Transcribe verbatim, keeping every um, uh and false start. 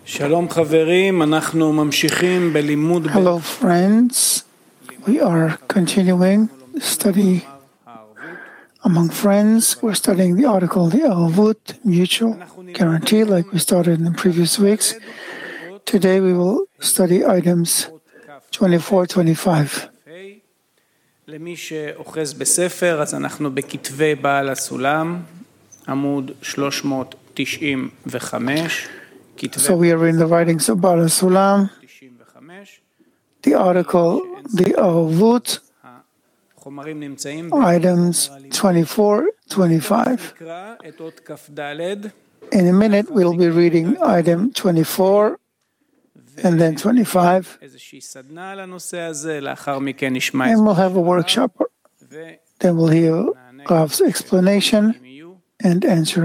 שלום חברים, אנחנו ממשיכים בלימוד. Hello friends, we are continuing the study among friends. We're studying the article, the Arvut, mutual guarantee, like we started in the previous weeks. Today we will study items twenty-four twenty-five. למי שאוחז בספר, אז אנחנו בכתבי בעל הסולם, עמוד שלוש מאות תשעים וחמש. So we are in the writings of Baal HaSulam, the article, the Arvut, items twenty-four twenty-five. In a minute, we'll be reading item twenty-four and then twenty-five, and we'll have a workshop. Then we'll hear Rav's explanation and answer